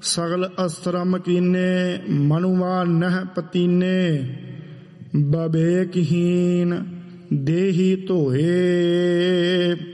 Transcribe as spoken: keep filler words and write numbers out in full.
ਸਗਲ ਅਸਤਰਮ ਕੀਨੇ ਮਨੁਆ ਨਹਿ ਪਤੀਨੇ ਬਵੇਕਹੀਨ ਦੇਹੀ ਧੋਏ